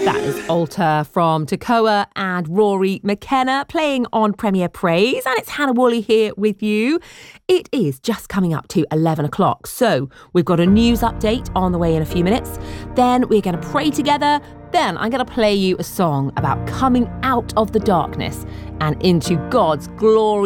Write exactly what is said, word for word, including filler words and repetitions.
That is Alter from Takoa and Rory McKenna playing on Premier Praise, and it's Hannah Woolley here with you. It is just coming up to eleven o'clock, so we've got a news update on the way in a few minutes. Then we're going to pray together. Then I'm going to play you a song about coming out of the darkness and into God's glory.